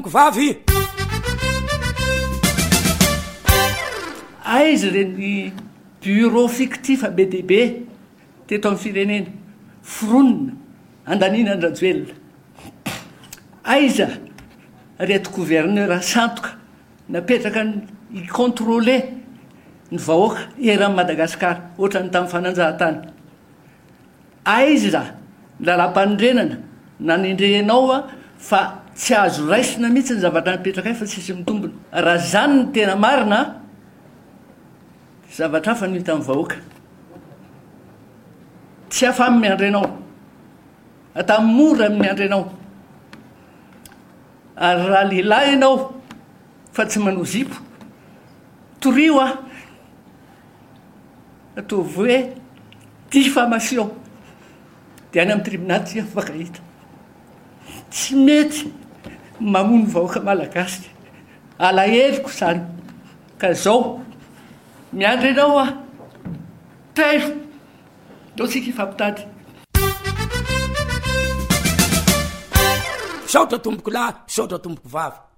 vavy aizy reny bureau fictif be deaibe teto amin'ny firenena fironina andanina andrajoelona aiza reto gouverneur santoka napetraka icontrôle ny vahoaka eran'ny Madagasikara ohatrany tamin'ny fananjahantany aiza lalam-panondrenana nanendrehanao fa tsy azo raisina mihitsy ny zavatra napetraka fa tsisy mitombona raha zany ny tena marina zavatra hafa no hita amin'ny vahoaka tsy afamy miandry anao atamin'ny mora miandry anao ary raha lehilahy ianao fa tsy manao zipo torio ataovy hoe diffamation dia any amin'ny tribunal tsy afaka hita tsy mety mamono vahoaka malagasy alaheliko zany ka zao miandry anao tailo dao tsika ifampitady saotra tomboko lahy saotra tomboko vavy